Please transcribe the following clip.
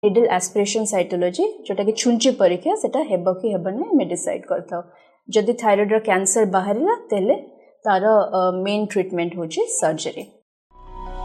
Needle aspiration cytology जोटा कि छुंची परीक्षा सेटा हेबो कि हेबने हम डिसाइड करथाउ जदि थायराइड रो कैंसर बाहरिला तेले तार मेन ट्रीटमेंट होची सर्जरी।